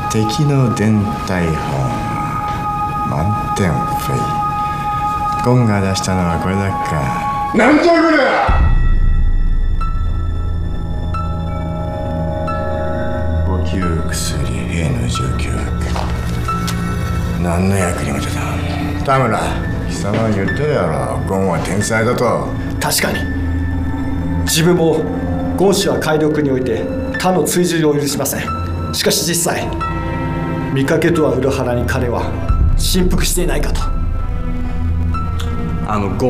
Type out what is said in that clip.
敵の電台本満点フェイ。ゴンが出したのはこれだけか。 なんじゃこりゃ。 補給薬、兵の状況何の役にも立たん。田村、貴様は言ったやろ、ゴンは天才だと。 確かに自分もゴン氏は海力において他の追従を許しません。しかし実際見かけとは裏腹に彼は振幅していないかと。 ゴン